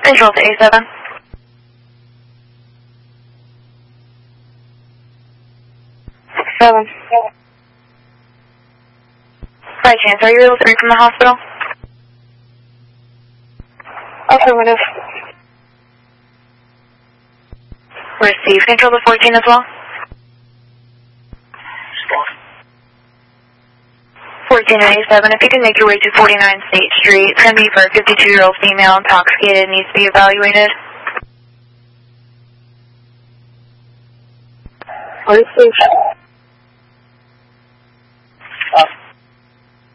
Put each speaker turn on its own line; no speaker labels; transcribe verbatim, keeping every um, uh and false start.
Control to A seven.
Seven.
By chance, are you able to read from the hospital?
Affirmative.
Receive. Control to fourteen as well. fourteen and A seven, if you can make your way to forty-nine State Street, it's going to be for a fifty-two-year-old female intoxicated, needs to be evaluated.
Receive.
Uh,